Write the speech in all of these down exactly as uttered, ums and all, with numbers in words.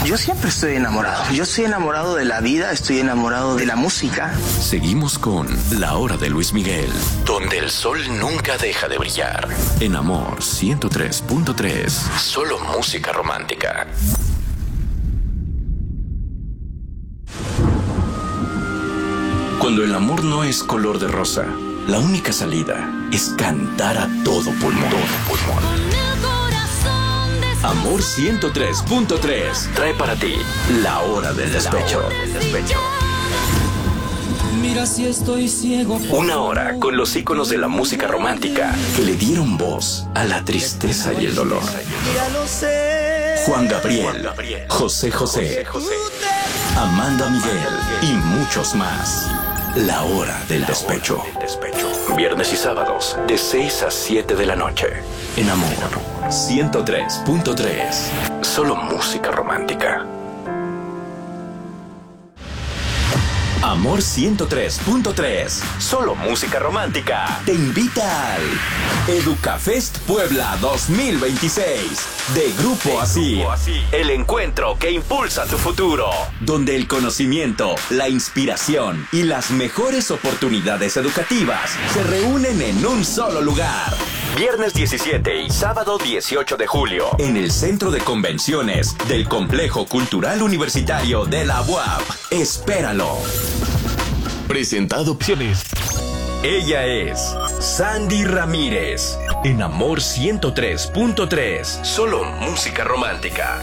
Yo siempre estoy enamorado. Yo estoy enamorado de la vida, estoy enamorado de la música. Seguimos con La Hora de Luis Miguel, donde el sol nunca deja de brillar. En Amor ciento tres punto tres, solo música romántica. Cuando el amor no es color de rosa, la única salida es cantar a todo pulmón. Todo pulmón. Amor ciento tres punto tres trae para ti La Hora del Despecho. La Hora del Despecho. Mira si estoy ciego. Una hora con los íconos de la música romántica que le dieron voz a la tristeza y el dolor. Juan Gabriel, José José, Amanda Miguel y muchos más. La Hora del Despecho. Viernes y sábados de seis a siete de la noche. En Amor ciento tres punto tres. Solo música romántica. Amor ciento tres punto tres. Solo música romántica. Te invita al Educafest Puebla dos mil veintiséis. De Grupo Así. El encuentro que impulsa tu futuro. Donde el conocimiento, la inspiración y las mejores oportunidades educativas se reúnen en un solo lugar. Viernes diecisiete y sábado dieciocho de julio. En el Centro de Convenciones del Complejo Cultural Universitario de la U A P. Espéralo. Presentado opciones. Ella es Sandy Ramírez. En Amor ciento tres punto tres. Solo música romántica.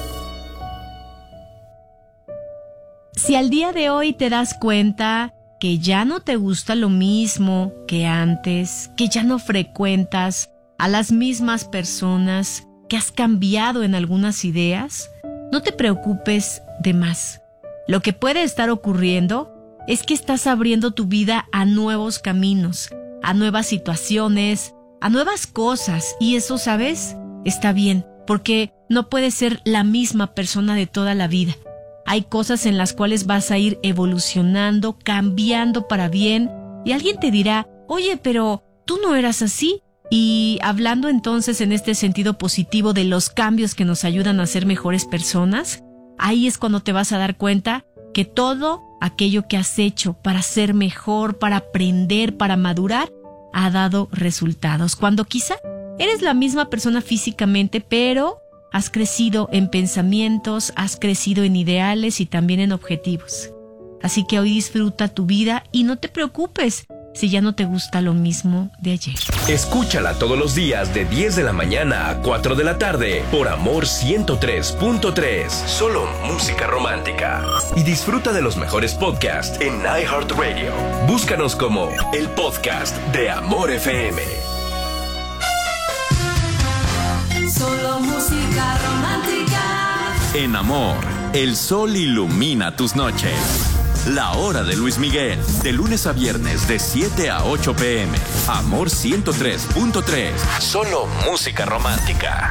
Si al día de hoy te das cuenta que ya no te gusta lo mismo que antes, que ya no frecuentas a las mismas personas, que has cambiado en algunas ideas, no te preocupes de más. Lo que puede estar ocurriendo es que estás abriendo tu vida a nuevos caminos, a nuevas situaciones, a nuevas cosas, y eso, ¿sabes? Está bien, porque no puedes ser la misma persona de toda la vida. Hay cosas en las cuales vas a ir evolucionando, cambiando para bien, y alguien te dirá, oye, pero tú no eras así. Y hablando entonces en este sentido positivo de los cambios que nos ayudan a ser mejores personas, ahí es cuando te vas a dar cuenta que todo aquello que has hecho para ser mejor, para aprender, para madurar, ha dado resultados. Cuando quizá eres la misma persona físicamente, pero has crecido en pensamientos, has crecido en ideales y también en objetivos. Así que hoy disfruta tu vida y no te preocupes si ya no te gusta lo mismo de ayer. Escúchala todos los días de diez de la mañana a cuatro de la tarde por Amor ciento tres punto tres. Solo música romántica. Y disfruta de los mejores podcasts en iHeartRadio. Búscanos como el podcast de Amor F M. Solo música romántica. En Amor, el sol ilumina tus noches. La Hora de Luis Miguel, de lunes a viernes de siete a ocho pm. Amor ciento tres punto tres. Solo música romántica.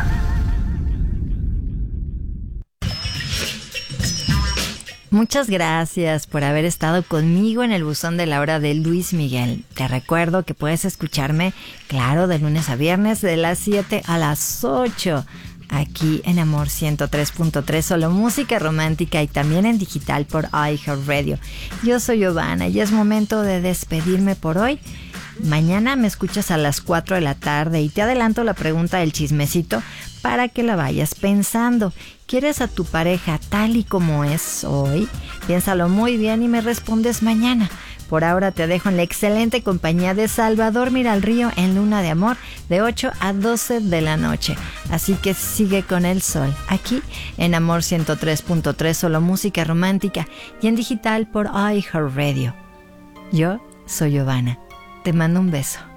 Muchas gracias por haber estado conmigo en el buzón de La Hora de Luis Miguel. Te recuerdo que puedes escucharme, claro, de lunes a viernes de las siete a las ocho. Aquí en Amor ciento tres punto tres, solo música romántica, y también en digital por iHeartRadio. Yo soy Giovanna y es momento de despedirme por hoy. Mañana me escuchas a las cuatro de la tarde y te adelanto la pregunta del chismecito para que la vayas pensando. ¿Quieres a tu pareja tal y como es hoy? Piénsalo muy bien y me respondes mañana. Por ahora te dejo en la excelente compañía de Salvador Miralrío en Luna de Amor de ocho a doce de la noche. Así que sigue con el sol, aquí en Amor ciento tres punto tres, solo música romántica, y en digital por iHeartRadio. Yo soy Giovanna. Te mando un beso.